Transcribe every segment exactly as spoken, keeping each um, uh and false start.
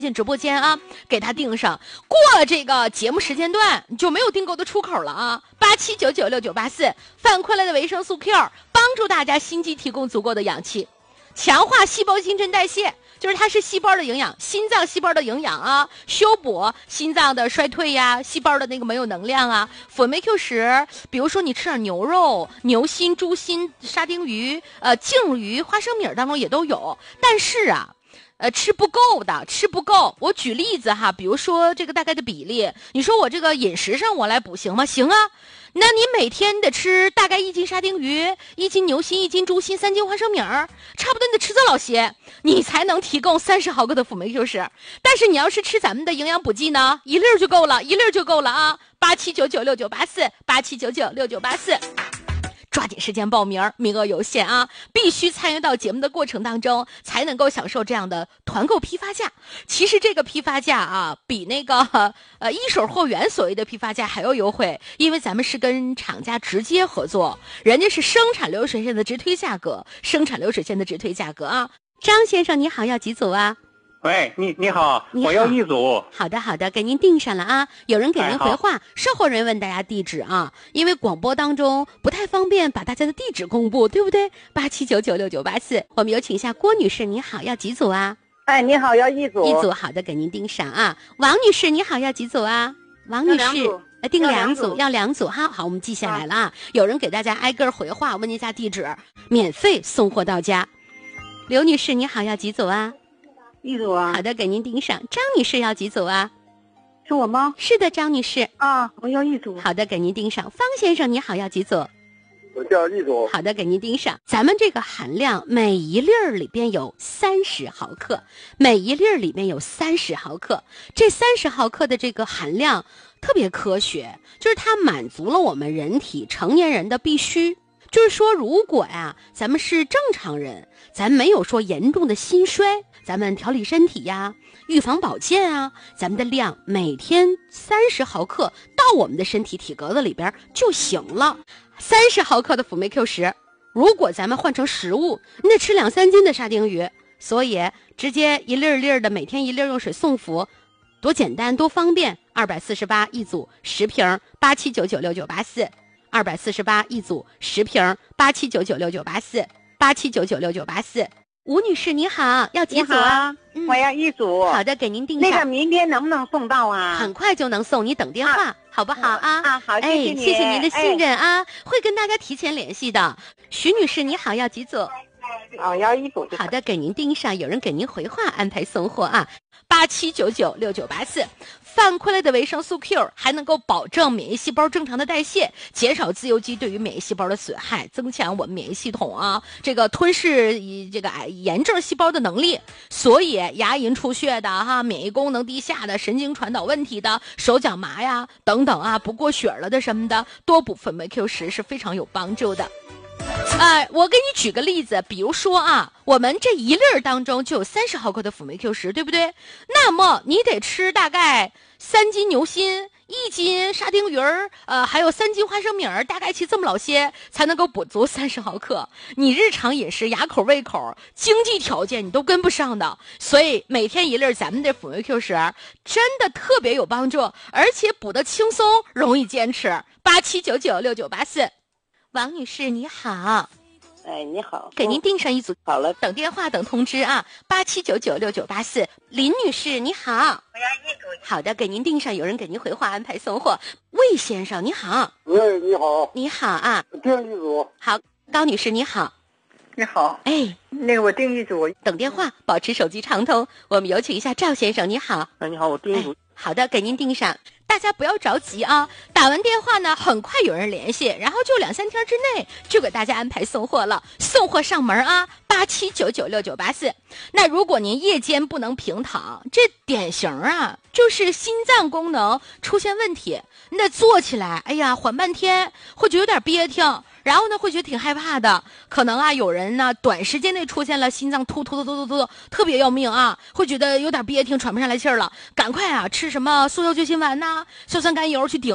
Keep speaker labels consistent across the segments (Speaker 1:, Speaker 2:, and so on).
Speaker 1: 进直播间啊，给他订上。过了这个节目时间段，你就没有订购的出口了啊！八七九九六九八四，反馈来的维生素 Q， 帮助大家心肌提供足够的氧气，强化细胞新陈代谢，就是它是细胞的营养，心脏细胞的营养啊，修补心脏的衰退呀，细胞的那个没有能量啊。辅酶 Q 十，比如说你吃点牛肉、牛心、猪心、沙丁鱼、呃净鱼、花生米当中也都有，但是啊。呃，吃不够的，吃不够。我举例子哈，比如说这个大概的比例，你说我这个饮食上我来补行吗？行啊，那你每天得吃大概一斤沙丁鱼、一斤牛心、一斤猪心、三斤花生米儿，差不多你得吃这老些，你才能提供三十毫克的辅酶 Q 十。但是你要是吃咱们的营养补剂呢，一粒就够了，一粒就够了啊！八七九九六九八四，八七九九六九八四。抓紧时间报名，名额有限啊！必须参与到节目的过程当中，才能够享受这样的团购批发价。其实这个批发价啊，比那个呃一手货源所谓的批发价还要优惠，因为咱们是跟厂家直接合作，人家是生产流水线的直推价格，生产流水线的直推价格啊。张先生你好，要几组啊？
Speaker 2: 喂，你你好，你好，我要一组。
Speaker 1: 好的好的，给您订上了啊。有人给您回话，哎、稍后人问大家地址啊，因为广播当中不太方便把大家的地址公布，对不对？八七九九六九八四，我们有请一下郭女士，你好，要几组啊？
Speaker 3: 哎，你好，要一组。
Speaker 1: 一组，好的，给您订上啊。王女士，你好，要几组啊？王女士，呃，订两组，要两组哈。好，我们记下来了啊。有人给大家挨个回话，问一下地址，免费送货到家。刘女士，你好，要几组啊？
Speaker 3: 一组啊。
Speaker 1: 好的，给您订上。张女士要几组啊？
Speaker 3: 是我吗？
Speaker 1: 是的，张女士。
Speaker 3: 啊，我要一组。
Speaker 1: 好的，给您订上。方先生你好，要几组？
Speaker 4: 我叫一组。
Speaker 1: 好的，给您订上。咱们这个含量每一粒儿里边有三十毫克，每一粒儿里面有三十毫克。这三十毫克的这个含量特别科学，就是它满足了我们人体成年人的必须。就是说，如果呀，咱们是正常人，咱没有说严重的心衰，咱们调理身体呀，预防保健啊，咱们的量每天三十毫克到我们的身体体格子里边就行了。三十毫克的辅酶 Q 十，如果咱们换成食物，你得吃两三斤的沙丁鱼，所以直接一粒粒的，每天一粒用水送服，多简单多方便。二百四十八一组十瓶，八七九九六九八四。二百四十八一组十瓶，八七九九六九八四，八七九九六九八四。吴女士你好，要几组啊？
Speaker 3: 嗯、我要一组。
Speaker 1: 好的，给您订上。
Speaker 3: 那个明天能不能送到啊？
Speaker 1: 很快就能送，你等电话、啊、好不好啊？
Speaker 3: 啊，好，谢谢你，
Speaker 1: 哎、谢谢您的信任啊、哎，会跟大家提前联系的。徐女士你好，要几组？
Speaker 3: 哦，要一组。
Speaker 1: 好的，给您订上，有人给您回话安排送货啊。八七九九六九八四，反馈类的维生素 Q 还能够保证免疫细胞正常的代谢，减少自由基对于免疫细胞的损害，增强我们免疫系统啊这个吞噬这个炎症细胞的能力。所以牙龈出血的哈，免疫功能低下的，神经传导问题的，手脚麻呀等等啊，不过血了的什么的，多补辅酶 Q 十是非常有帮助的。呃，我给你举个例子，比如说啊，我们这一粒儿当中就有三十毫克的辅酶 Q 十，对不对？那么你得吃大概三斤牛心，一斤沙丁鱼儿，呃，还有三斤花生米儿，大概其这么老些，才能够补足三十毫克。你日常饮食、牙口、胃口、经济条件你都跟不上的，所以每天一粒儿，咱们这辅酶 Q 十真的特别有帮助，而且补得轻松，容易坚持。八七九九六九八四。王女士你好，
Speaker 3: 哎，你好，
Speaker 1: 给您订上一组。
Speaker 3: 好了，
Speaker 1: 等电话等通知啊。八七九九六九八四。林女士你好，
Speaker 3: 我要一组。
Speaker 1: 好的，给您订上，有人给您回话安排送货。魏先生你好。
Speaker 4: 喂，你好。
Speaker 1: 你好啊。
Speaker 4: 订一组。
Speaker 1: 好，高女士你好。
Speaker 3: 你好。
Speaker 1: 哎，
Speaker 3: 那个我订一组。
Speaker 1: 等电话，保持手机畅通。我们有请一下赵先生，你好。
Speaker 2: 哎，你好，我订一组。
Speaker 1: 哎，好的，给您订上。大家不要着急啊，打完电话呢，很快有人联系，然后就两三天之内就给大家安排送货了，送货上门啊，八七九九六九八四。那如果您夜间不能平躺，这典型啊，就是心脏功能出现问题，你得坐起来，哎呀，缓半天，会觉得有点憋挺。然后呢，会觉得挺害怕的，可能啊，有人呢短时间内出现了心脏突突突突突突，特别要命啊，会觉得有点憋挺，喘不上来气儿了，赶快啊吃什么速效救心丸呐、硝酸甘油去顶着。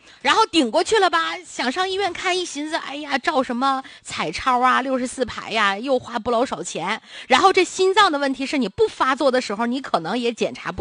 Speaker 1: 然后顶过去了吧，想上医院看，一寻思，哎呀，照什么彩超啊，六十四排呀，又花不老少钱。然后这心脏的问题是你不发作的时候，你可能也检查不